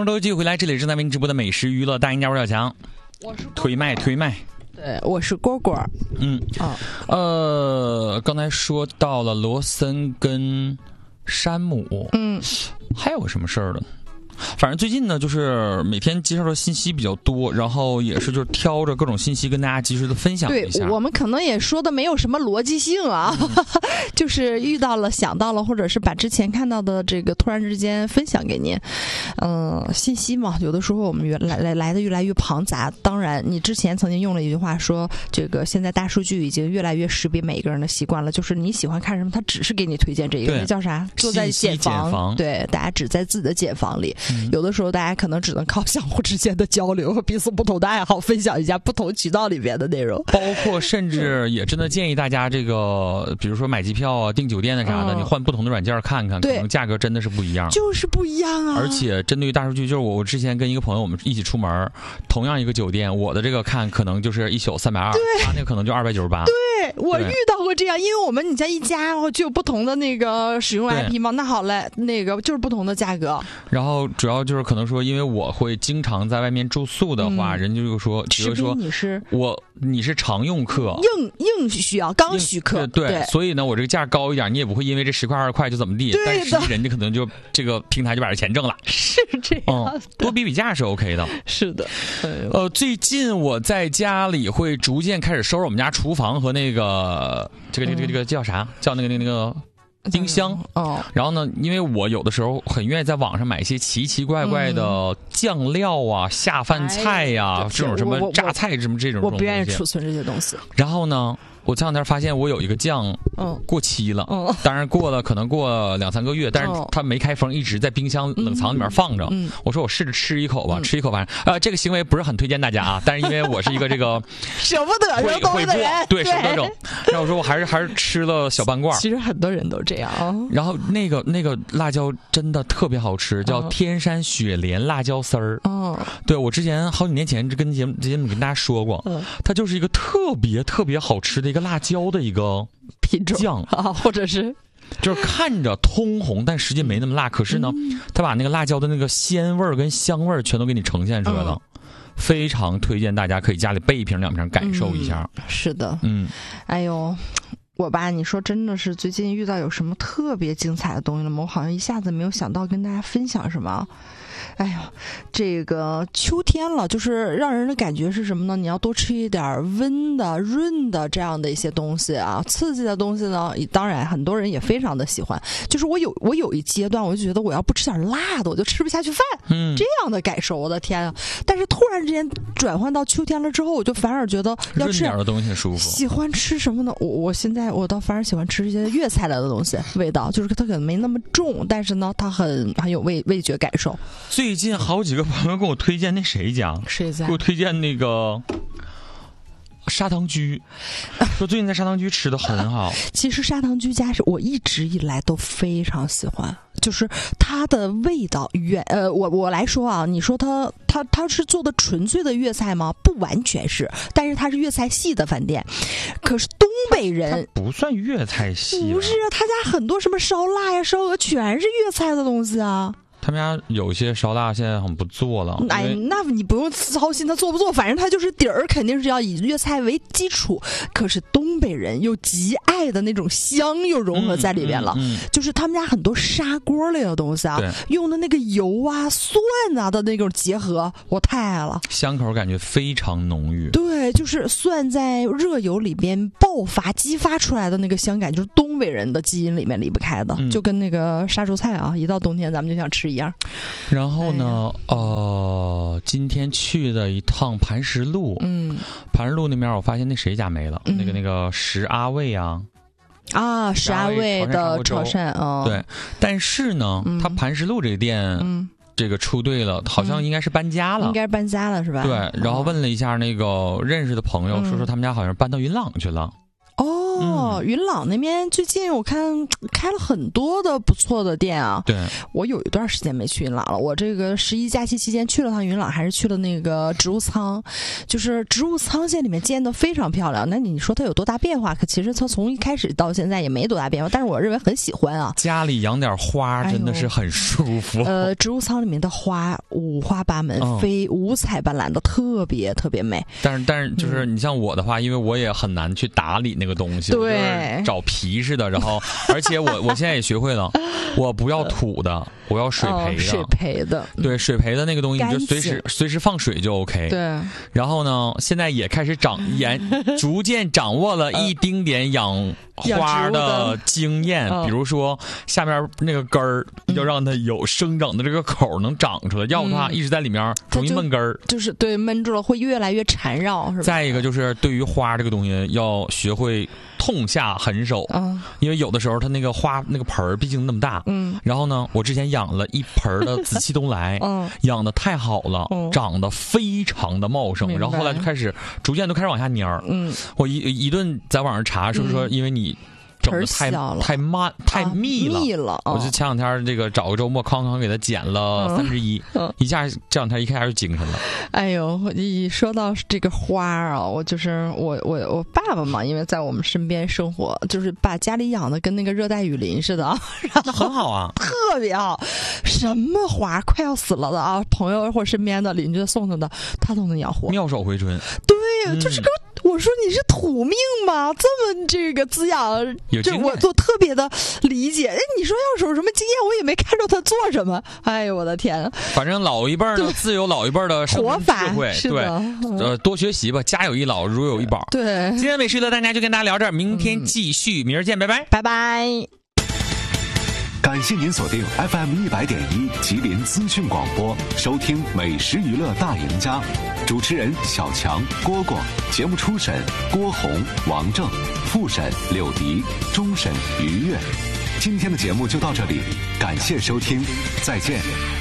都有机会回来，这里是正在为您直播的美食娱乐大赢家，我是小强， 我是推麦。 对，我是蝈蝈。 刚才说到了罗森跟山姆，还有个什么事儿呢？反正最近呢，就是每天接受的信息比较多，然后也是就是挑着各种信息跟大家及时的分享一下。 对，我们可能也说的没有什么逻辑性啊，就是遇到了、想到了，或者是把之前看到的这个突然之间分享给您。信息嘛，有的时候我们来的越来越庞杂。当然，你之前曾经用了一句话说，这个现在大数据已经越来越识别每个人的习惯了，就是你喜欢看什么，他只是给你推荐这一个，那叫啥？坐在茧房。对，大家只在自己的茧房里。有的时候大家可能只能靠相互之间的交流和彼此不同的爱好分享一下不同渠道里面的内容， 包括甚至也真的建议大家这个比如说买机票啊、订酒店的啥的，你换不同的软件看看，可能价格真的是不一样， 就是不一样啊。 而且针对于大数据，就是我之前跟一个朋友我们一起出门，同样一个酒店，我的这个看可能就是一宿320，他那个可能就298。 对，我遇到过这样，因为我们你在一家就有不同的那个使用 IP 嘛，那好嘞，那个就是不同的价格。 然后主要就是可能说，因为我会经常在外面住宿的话，人家就说，比如说你是常用客， 硬需要刚需客， 对，所以呢，我这个价高一点，你也不会因为这10块20块就怎么地，但是人家可能就这个平台就把这钱挣了， 是这样， 多比价是 OK 的， 是的。 最近我在家里会逐渐开始收拾我们家厨房和那个这个叫啥？叫那个。冰箱然后呢，因为我有的时候很愿意在网上买一些奇奇怪怪的酱料啊、下饭菜呀、这种什么榨菜什么这种， 我不愿意储存这些东西。 然后呢，我前两天发现我有一个酱过期了，当然可能过2-3个月，但是它没开封，一直在冰箱冷藏里面放着。我说我试着吃一口吧，吃一口反正这个行为不是很推荐大家啊，但是因为我是一个这个舍不得扔东西的人， 对，舍不得扔。然后我说我还是吃了小半罐。 其实很多人都这样。 然后那个辣椒真的特别好吃，叫天山雪莲辣椒丝儿。对，我之前好几年前跟节目跟大家说过，它就是一个特别特别好吃的一个辣椒的一个品种酱或者是就是看着通红，但实际没那么辣。可是呢，它把那个辣椒的那个鲜味跟香味全都给你呈现出来了，非常推荐大家可以家里备1瓶2瓶感受一下。 是的，哎呦。我吧，你说真的是最近遇到有什么特别精彩的东西了吗？我好像一下子没有想到跟大家分享什么。哎呀，这个秋天了，就是让人的感觉是什么呢？你要多吃一点温的、润的这样的一些东西啊，刺激的东西呢，当然很多人也非常的喜欢。就是我有一阶段，我就觉得我要不吃点辣的，我就吃不下去饭，这样的感受，我的天啊！但是突然之间转换到秋天了之后，我就反而觉得要吃点的东西舒服。喜欢吃什么呢？我倒反而喜欢吃一些粤菜类的东西，味道就是它可能没那么重，但是呢，它很有味觉感受。 最近好几个朋友给我推荐那谁家给我推荐那个砂糖居，说最近在砂糖居吃的很好。 其实砂糖居家是我一直以来都非常喜欢，就是它的味道我来说啊，你说它是做的纯粹的粤菜吗？不完全是，但是它是粤菜系的饭店。可是东北人不算粤菜系， 不是啊，他家很多什么烧腊呀、烧鹅全是粤菜的东西啊。 他们家有些烧腊现在很不做了， 哎，那你不用操心他做不做，反正他就是底儿肯定是要以粤菜为基础。可是东北人又极爱的那种香又融合在里面了，就是他们家很多砂锅类的东西啊，用的那个油啊、蒜啊的那种结合，我太爱了， 香口感觉非常浓郁。 对，就是蒜在热油里边激发出来的那个香感，就是东北人的基因里面离不开的，就跟那个杀猪菜啊，一到冬天咱们就想吃一样。 然后呢，今天去的一趟磐石路，磐石路那边我发现那谁家没了，那个石阿卫啊， 石阿卫的潮汕对，但是呢，他磐石路这个店，这个出队了，好像应该是搬家了， 应该是搬家了是吧？ 对，然后问了一下那个认识的朋友，说他们家好像搬到云朗去了。 哦，云朗那边最近我看开了很多的不错的店啊。 对， 我有一段时间没去云朗了。我这个11假期期间去了趟云朗，还是去了那个植物仓，就是植物仓现在里面建的非常漂亮。那你说它有多大变化？可其实它从一开始到现在也没多大变化，但是我认为很喜欢啊。 家里养点花真的是很舒服。 植物仓里面的花五花八门，五彩斑斓的，特别特别美。 但是就是你像我的话，因为我也很难去打理那个东西， 对， 找皮似的。然后，而且我现在也学会了，我不要土的，我要水培的。 水培的， 对，水培的那个东西，你就随时放水就 OK。 对。 然后呢，现在也开始逐渐掌握了一丁点养花的经验，比如说下面那个根儿要让它有生长的这个口能长出来，要不它一直在里面容易闷根儿， 就是对闷住了会越来越缠绕，是吧？ 再一个就是对于花这个东西要学会痛下狠手，因为有的时候它那个花那个盆儿毕竟那么大，然后呢，我之前养了一盆的紫气东来，养的太好了，长得非常的茂盛，然后后来就开始逐渐都开始往下蔫儿，我一顿在网上查说因为你整的太密了，我就前两天这个找个周末康给它减了1/3，一下这两天一开始就精神了。 哎呦，一说到这个花啊，我就是我爸爸嘛，因为在我们身边生活，就是把家里养的跟那个热带雨林似的， 那很好啊， 特别好，什么花快要死了的啊，朋友或者身边的邻居送他的，他都能养活， 妙手回春。 对，就是个。我说你是土命吗？这么这个滋养，这我做特别的理解。哎，你说要是有什么经验，我也没看着他做什么。哎呦我的天！ 反正老一辈呢，自有老一辈的生活智慧，对，多学习吧。家有一老，如有一宝。 对， 今天美食乐大家就跟大家聊这儿，明天继续，明儿见，拜拜， 拜拜。 感谢您锁定 FM 100.1吉林资讯广播，收听美食娱乐大赢家。主持人小强、蝈蝈，节目初审郭红、王正，复审柳迪，终审于越。今天的节目就到这里，感谢收听，再见。